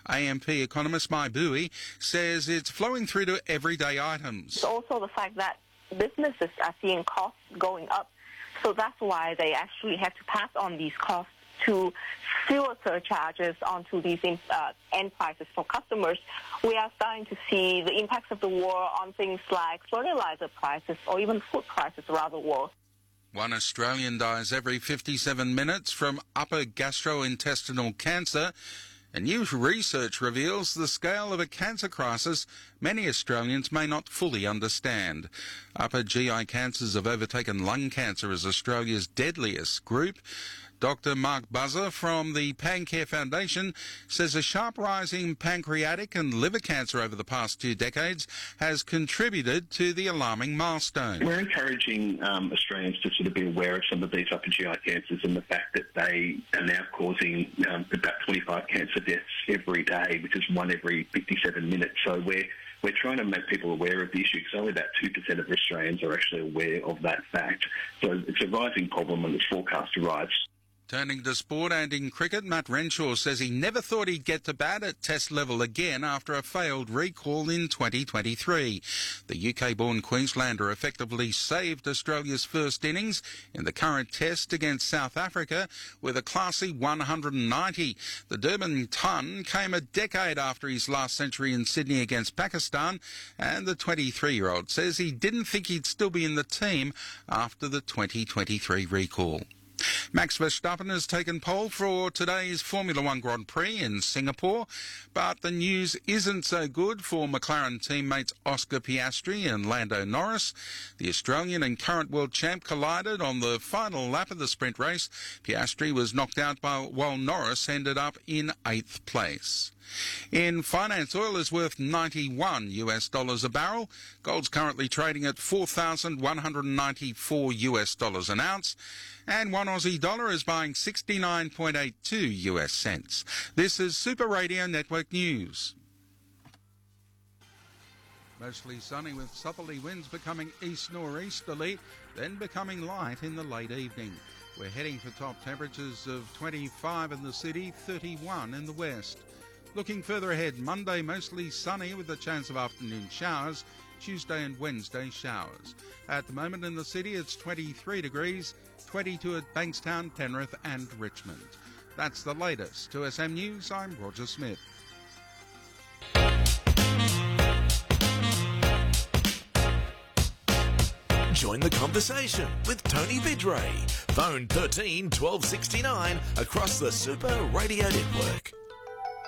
AMP economist Mai Bui says it's flowing through to everyday items. It's also the fact that businesses are seeing costs going up, so that's why they actually have to pass on these costs to fuel surcharges onto these end prices for customers. We are starting to see the impacts of the war on things like fertilizer prices or even food prices around the world. One Australian dies every 57 minutes from upper gastrointestinal cancer. And new research reveals the scale of a cancer crisis many Australians may not fully understand. Upper GI cancers have overtaken lung cancer as Australia's deadliest group. Dr. Mark Buzzer from the PanCare Foundation says a sharp rise in pancreatic and liver cancer over the past 2 decades has contributed to the alarming milestone. We're encouraging Australians to sort of be aware of some of these upper GI cancers and the fact that they are now causing about 25 cancer deaths every day, which is one every 57 minutes. So we're trying to make people aware of the issue because only about 2% of Australians are actually aware of that fact. So it's a rising problem and it's forecast to rise. Turning to sport and in cricket, Matt Renshaw says he never thought he'd get to bat at Test level again after a failed recall in 2023. The UK-born Queenslander effectively saved Australia's first innings in the current Test against South Africa with a classy 190. The Durban ton came a decade after his last century in Sydney against Pakistan, and the 23-year-old says he didn't think he'd still be in the team after the 2023 recall. Max Verstappen has taken pole for today's Formula One Grand Prix in Singapore, but the news isn't so good for McLaren teammates Oscar Piastri and Lando Norris. The Australian and current world champ collided on the final lap of the sprint race. Piastri was knocked out while Norris ended up in 8th place. In finance, oil is worth $91 a barrel. Gold's currently trading at $4,194 an ounce. And one Aussie dollar is buying 69.82 US cents. This is Super Radio Network News. Mostly sunny with southerly winds becoming east-nor'easterly, then becoming light in the late evening. We're heading for top temperatures of 25 in the city, 31 in the west. Looking further ahead, Monday mostly sunny with a chance of afternoon showers, Tuesday and Wednesday showers. At the moment in the city it's 23 degrees, 22 at Bankstown, Penrith and Richmond. That's the latest. To SM News, I'm Roger Smith. Join the conversation with Tony Vidray. Phone 13 1269 across the Super Radio Network.